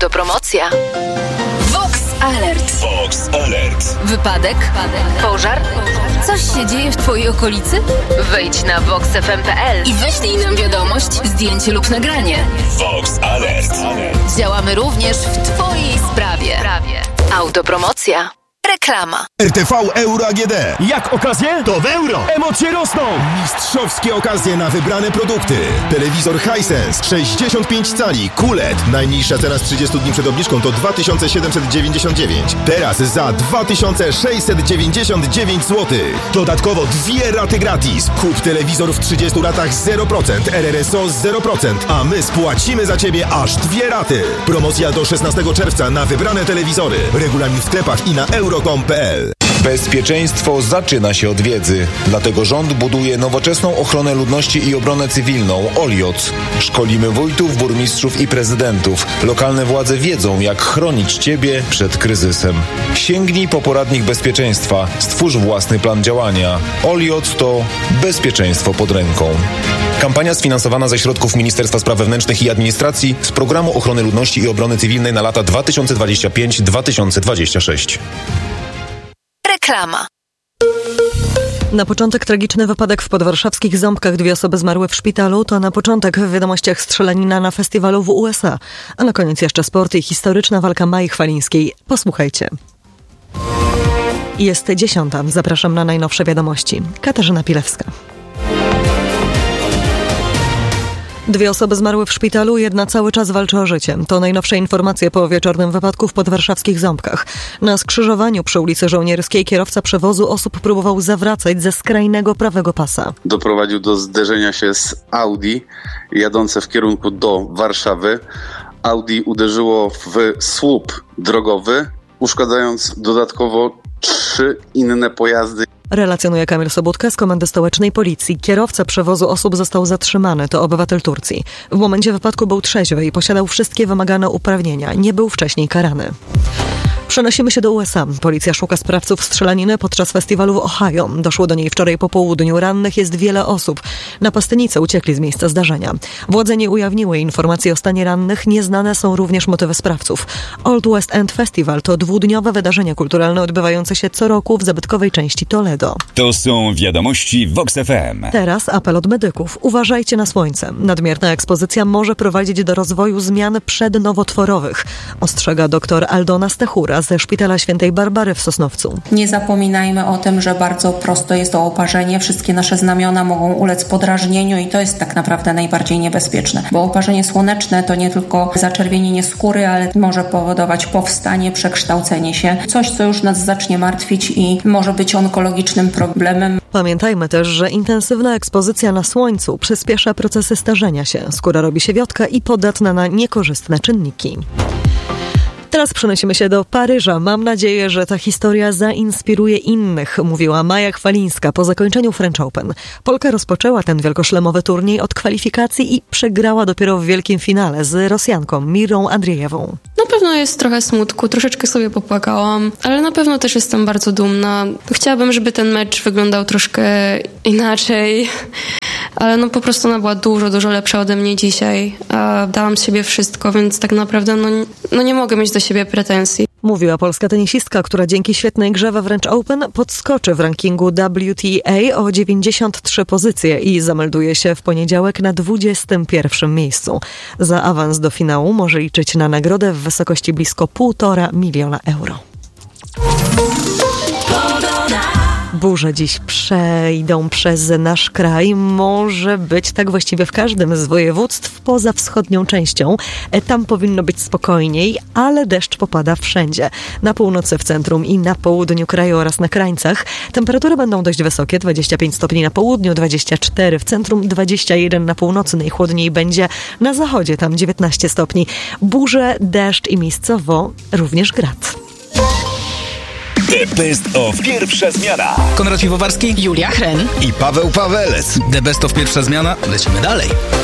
Autopromocja. Vox Alert. Vox Alert. Wypadek? Pożar? Coś się dzieje w twojej okolicy? Wejdź na voxfm.pl i wyślij nam wiadomość, zdjęcie lub nagranie. Vox Alert. Działamy również w twojej sprawie. Autopromocja. Reklama. RTV Euro AGD. Jak okazje? To w euro! Emocje rosną! Mistrzowskie okazje na wybrane produkty. Telewizor Hisense 65 cali QLED. Najniższa cena z 30 dni przed obniżką to 2799. Teraz za 2699 zł. Dodatkowo 2 raty gratis. Kup telewizor w 30 latach 0%, RRSO 0%, a my spłacimy za Ciebie aż 2 raty. Promocja do 16 czerwca na wybrane telewizory. Regulamin w sklepach i na euro.com.pl. Bezpieczeństwo zaczyna się od wiedzy. Dlatego rząd buduje nowoczesną ochronę ludności i obronę cywilną OLIOC. Szkolimy wójtów, burmistrzów i prezydentów. Lokalne władze wiedzą, jak chronić Ciebie przed kryzysem. Sięgnij po poradnik bezpieczeństwa. Stwórz własny plan działania. OLIOC to bezpieczeństwo pod ręką. Kampania sfinansowana ze środków Ministerstwa Spraw Wewnętrznych i Administracji z Programu Ochrony Ludności i Obrony Cywilnej na lata 2025-2026. Reklama. Na początek tragiczny wypadek w podwarszawskich Ząbkach. 2 osoby zmarły w szpitalu. To na początek w wiadomościach strzelanina na festiwalu w USA. A na koniec jeszcze sport i historyczna walka Mai Chwalińskiej. Posłuchajcie. Jest 10. Zapraszam na najnowsze wiadomości. Katarzyna Pilewska. 2 osoby zmarły w szpitalu, 1 cały czas walczy o życie. To najnowsze informacje po wieczornym wypadku w podwarszawskich Ząbkach. Na skrzyżowaniu przy ulicy Żołnierskiej kierowca przewozu osób próbował zawracać ze skrajnego prawego pasa. Doprowadził do zderzenia się z Audi jadące w kierunku do Warszawy. Audi uderzyło w słup drogowy, uszkadzając dodatkowo 3 inne pojazdy. Relacjonuje Kamil Sobótka z Komendy Stołecznej Policji. Kierowca przewozu osób został zatrzymany. To obywatel Turcji. W momencie wypadku był trzeźwy i posiadał wszystkie wymagane uprawnienia. Nie był wcześniej karany. Przenosimy się do USA. Policja szuka sprawców strzelaniny podczas festiwalu w Ohio. Doszło do niej wczoraj po południu. Rannych jest wiele osób. Napastnicy uciekli z miejsca zdarzenia. Władze nie ujawniły informacji o stanie rannych. Nieznane są również motywy sprawców. Old West End Festival to 2-dniowe wydarzenie kulturalne odbywające się co roku w zabytkowej części Toledo. To są wiadomości Vox FM. Teraz apel od medyków. Uważajcie na słońce. Nadmierna ekspozycja może prowadzić do rozwoju zmian przednowotworowych. Ostrzega dr Aldona Stechura ze Szpitala Świętej Barbary w Sosnowcu. Nie zapominajmy o tym, że bardzo prosto jest to oparzenie. Wszystkie nasze znamiona mogą ulec podrażnieniu i to jest tak naprawdę najbardziej niebezpieczne. Bo oparzenie słoneczne to nie tylko zaczerwienienie skóry, ale może powodować powstanie, przekształcenie się. Coś, co już nas zacznie martwić i może być onkologicznym problemem. Pamiętajmy też, że intensywna ekspozycja na słońcu przyspiesza procesy starzenia się. Skóra robi się wiotka i podatna na niekorzystne czynniki. Teraz przenosimy się do Paryża. Mam nadzieję, że ta historia zainspiruje innych, mówiła Maja Chwalińska po zakończeniu French Open. Polka rozpoczęła ten wielkoszlemowy turniej od kwalifikacji i przegrała dopiero w wielkim finale z Rosjanką Mirą Andrzejewą. Na pewno jest trochę smutku, troszeczkę sobie popłakałam, ale na pewno też jestem bardzo dumna. Chciałabym, żeby ten mecz wyglądał troszkę inaczej, ale po prostu ona była dużo lepsza ode mnie dzisiaj. Dałam z siebie wszystko, więc tak naprawdę nie mogę mieć do siebie pretensji. Mówiła polska tenisistka, która dzięki świetnej grze we French Open podskoczy w rankingu WTA o 93 pozycje i zamelduje się w poniedziałek na 21. miejscu. Za awans do finału może liczyć na nagrodę w wysokości blisko 1,5 miliona euro. Burze dziś przejdą przez nasz kraj. Może być tak właściwie w każdym z województw poza wschodnią częścią. Tam powinno być spokojniej, ale deszcz popada wszędzie. Na północy, w centrum i na południu kraju oraz na krańcach. Temperatury będą dość wysokie. 25 stopni na południu, 24 w centrum, 21 na północy. Najchłodniej będzie na zachodzie, tam 19 stopni. Burze, deszcz i miejscowo również grad. The Best of Pierwsza Zmiana. Konrad Piwowarski, Julia Hren I Paweł Pawelec. The Best of Pierwsza Zmiana. Lecimy dalej.